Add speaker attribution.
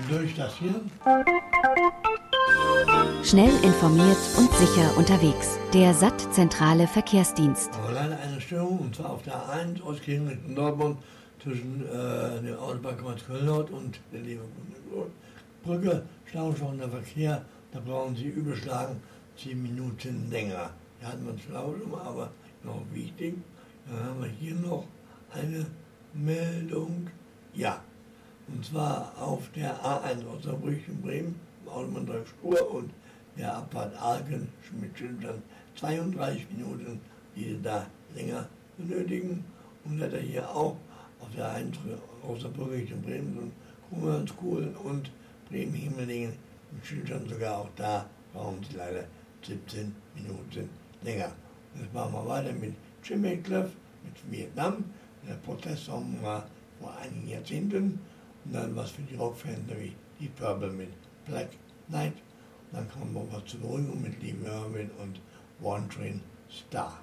Speaker 1: durch das Hirn.
Speaker 2: Schnell informiert und sicher unterwegs. Der SAT-zentrale Verkehrsdienst.
Speaker 1: Aber leider eine Störung, und zwar auf der A1 Ostkirchen Richtung Dortmund zwischen der Autobahn Köln-Nord und der Leverkusen-Brücke. Stauschauender Verkehr, da brauchen Sie überschlagen 10 Minuten länger. Da hatten wir einen Stau schon mal, aber noch wichtig. Dann haben wir hier noch eine Meldung. Ja, und zwar auf der A1 Osnabrück-Bremen, Autobahn 3 Spur und der Abfahrt Aachen mit Schildern 32 Minuten, die Sie da länger benötigen. Und leider hier auch auf der 1 Osnabrück Richtung Bremen, Kummernskulen und Bremen-Himmelingen mit Schildern sogar auch da brauchen Sie leider 17 Minuten länger. Jetzt machen wir weiter mit Chimay-Cliff, mit Vietnam. Der Protestsong war vor einigen Jahrzehnten. Und dann was für die Rockfans wie Deep Purple mit Black Knight. Dann kommen wir was zu Beruhigung mit Lee Mervyn und Wandering Star.